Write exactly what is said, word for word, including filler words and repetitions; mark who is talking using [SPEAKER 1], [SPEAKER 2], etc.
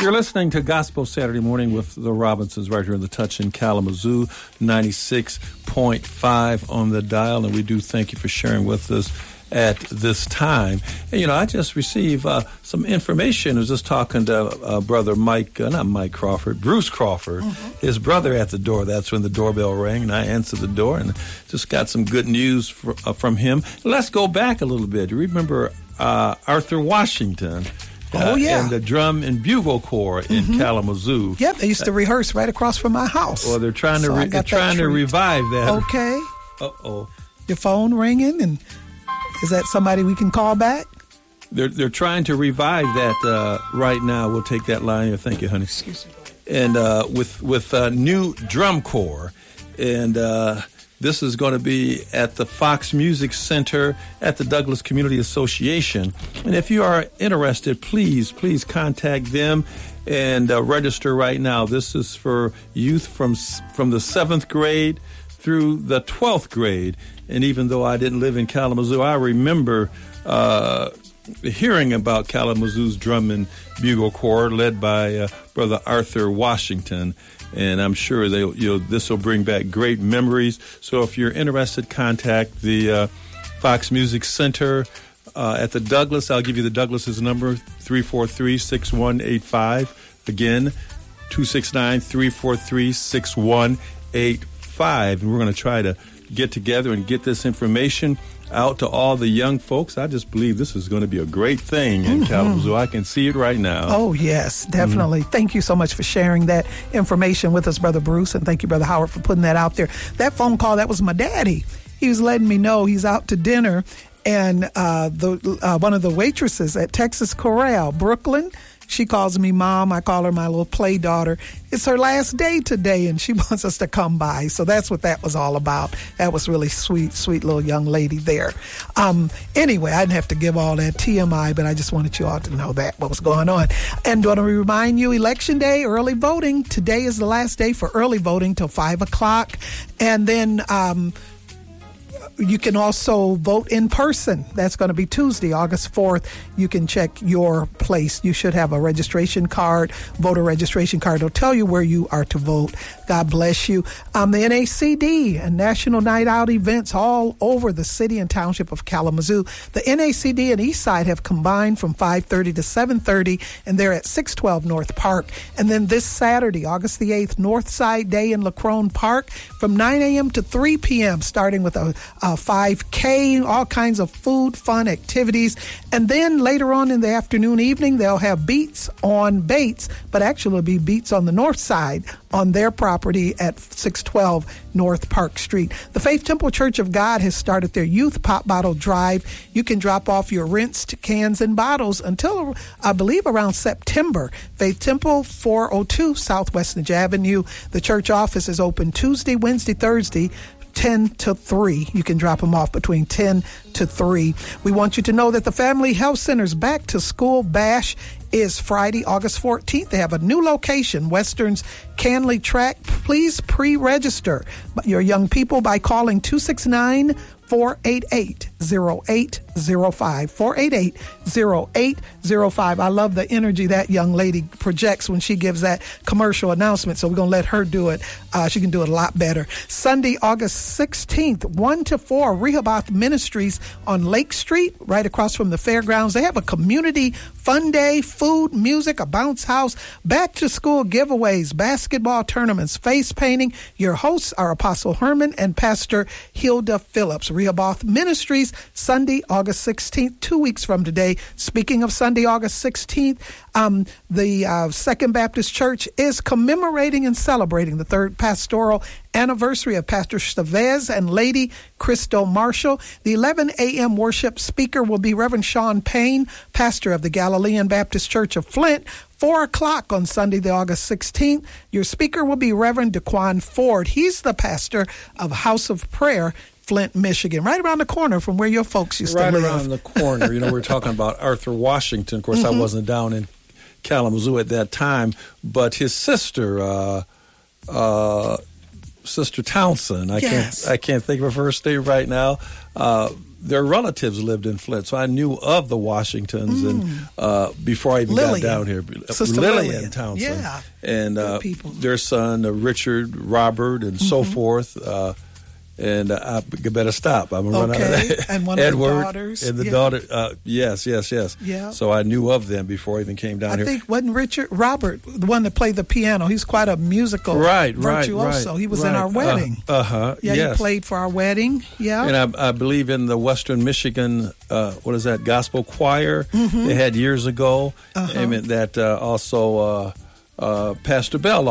[SPEAKER 1] You're listening to Gospel Saturday Morning with the Robinsons right here in the Touch in Kalamazoo, ninety-six point five on the dial. And we do thank you for sharing with us at this time. And, you know, I just received uh, some information. I was just talking to uh, Brother Mike, uh, not Mike Crawford, Bruce Crawford, mm-hmm. his brother at the door. That's when the doorbell rang, and I answered the door and just got some good news for, uh, from him. Let's go back a little bit. You remember uh, Arthur Washington?
[SPEAKER 2] Oh, yeah.
[SPEAKER 1] Uh, and the Drum and Bugle Corps in mm-hmm. Kalamazoo.
[SPEAKER 2] Yep, they used to rehearse right across from my house.
[SPEAKER 1] Well, they're trying to
[SPEAKER 2] so
[SPEAKER 1] re- they're trying to revive that.
[SPEAKER 2] Okay.
[SPEAKER 1] Uh-oh.
[SPEAKER 2] Your phone ringing, and is that somebody we can call back?
[SPEAKER 1] They're they're trying to revive that uh, right now. We'll take that line here. Thank you, honey.
[SPEAKER 2] Excuse me.
[SPEAKER 1] And uh, with with uh, new drum corps, and uh, this is going to be at the Fox Music Center at the Douglas Community Association. And if you are interested, please please contact them and uh, register right now. This is for youth from from the seventh grade through the twelfth grade. And even though I didn't live in Kalamazoo, I remember uh, hearing about Kalamazoo's Drum and Bugle Corps led by uh, Brother Arthur Washington. And I'm sure they, you know, this will bring back great memories. So if you're interested, contact the uh, Fox Music Center uh, at the Douglas. I'll give you the Douglas's number, three four three, six one eight five. Again, two six nine, three four three, six one eight five. And we're going to try to get together and get this information out to all the young folks. I just believe this is going to be a great thing in mm-hmm. Kalamazoo. I can see it right now.
[SPEAKER 2] Oh, yes, definitely. Mm-hmm. Thank you so much for sharing that information with us, Brother Bruce, and thank you, Brother Howard, for putting that out there. That phone call, that was my daddy. He was letting me know he's out to dinner, and uh, the uh, one of the waitresses at Texas Corral, Brooklyn, she calls me Mom. I call her my little play daughter. It's her last day today, and she wants us to come by. So that's what that was all about. That was really sweet, sweet little young lady there. Um, anyway, I didn't have to give all that T M I, but I just wanted you all to know that, what was going on. And want to remind you, Election Day, early voting. Today is the last day for early voting till five o'clock. And then Um, you can also vote in person. That's going to be Tuesday, August fourth. You can check your place. You should have a registration card, voter registration card. It'll tell you where you are to vote. God bless you. Um, the N A C D and National Night Out events all over the city and township of Kalamazoo. The N A C D and Eastside have combined from five thirty to seven thirty, and they're at six twelve North Park. And then this Saturday, August the eighth, Northside Day in LaCrone Park from nine a.m. to three p.m., starting with a Uh, five K, all kinds of food, fun activities. And then later on in the afternoon, evening, they'll have Beats on Bates, but actually it'll be Beats on the north side on their property at six twelve North Park Street. The Faith Temple Church of God has started their youth pop bottle drive. You can drop off your rinsed cans and bottles until, I believe, around September. Faith Temple, four oh two Southwest Niche Avenue. The church office is open Tuesday, Wednesday, Thursday, ten to three. You can drop them off between ten to three. We want you to know that the Family Health Center's Back to School Bash is Friday, August fourteenth. They have a new location, Western's Canley Track. Please pre-register your young people by calling two six nine, four eight eight, zero eight zero five. four eight eight, zero eight zero five. I love the energy that young lady projects when she gives that commercial announcement, so we're going to let her do it. Uh, she can do it a lot better. Sunday, August sixteenth, one to four, Rehoboth Ministries on Lake Street, right across from the fairgrounds. They have a community fun day, food, music, a bounce house, back to school giveaways, basketball tournaments, face painting. Your hosts are Apostle Herman and Pastor Hilda Phillips. Rehoboth Ministries, Sunday, August sixteenth, two weeks from today. Speaking of Sunday, August sixteenth, um, the uh, Second Baptist Church is commemorating and celebrating the third pastoral anniversary of Pastor Chavez and Lady Crystal Marshall. The eleven a.m. worship speaker will be Reverend Sean Payne, pastor of the Galilean Baptist Church of Flint. Four o'clock on Sunday, the August sixteenth. Your speaker will be Reverend DeQuan Ford. He's the pastor of House of Prayer, Flint, Michigan, right around the corner from where your folks used
[SPEAKER 1] right
[SPEAKER 2] to live.
[SPEAKER 1] Right around the corner. You know, we we're talking about Arthur Washington. Of course, mm-hmm. I wasn't down in Kalamazoo at that time, but his sister, uh, uh, Sister Townsend, I
[SPEAKER 2] yes.
[SPEAKER 1] can't, I can't think of her first name right now. Uh, their relatives lived in Flint, so I knew of the Washingtons, mm. and uh, before I even
[SPEAKER 2] Lillian.
[SPEAKER 1] got down here,
[SPEAKER 2] Sister
[SPEAKER 1] Lillian,
[SPEAKER 2] Lillian
[SPEAKER 1] Townsend,
[SPEAKER 2] yeah,
[SPEAKER 1] and uh, their son uh, Richard, Robert, and mm-hmm. so forth. Uh, And uh, I better stop. I'm gonna
[SPEAKER 2] okay.
[SPEAKER 1] run out of that.
[SPEAKER 2] And one
[SPEAKER 1] Edward,
[SPEAKER 2] of the daughters.
[SPEAKER 1] And the
[SPEAKER 2] yeah.
[SPEAKER 1] daughter. Uh, yes, yes, yes.
[SPEAKER 2] Yeah.
[SPEAKER 1] So I knew of them before I even came down
[SPEAKER 2] I
[SPEAKER 1] here.
[SPEAKER 2] I think, wasn't Richard, Robert, the one that played the piano? He's quite a musical
[SPEAKER 1] right,
[SPEAKER 2] virtuoso.
[SPEAKER 1] Right,
[SPEAKER 2] he was
[SPEAKER 1] right.
[SPEAKER 2] in our wedding.
[SPEAKER 1] Uh huh.
[SPEAKER 2] Yeah,
[SPEAKER 1] yes.
[SPEAKER 2] he played for our wedding. Yeah.
[SPEAKER 1] And I, I believe in the Western Michigan, uh, what is that, gospel choir
[SPEAKER 2] mm-hmm.
[SPEAKER 1] they had years ago.
[SPEAKER 2] Uh-huh.
[SPEAKER 1] I mean, that uh, also uh, uh, Pastor Bell